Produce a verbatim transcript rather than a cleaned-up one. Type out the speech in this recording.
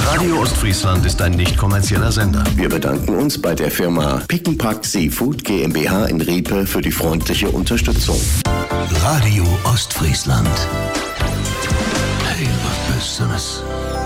Radio Ostfriesland ist ein nicht kommerzieller Sender. Wir bedanken uns bei der Firma Pick-n-Pack Seafood GmbH in Riepe für die freundliche Unterstützung. Radio Ostfriesland. Hey, was Besseres.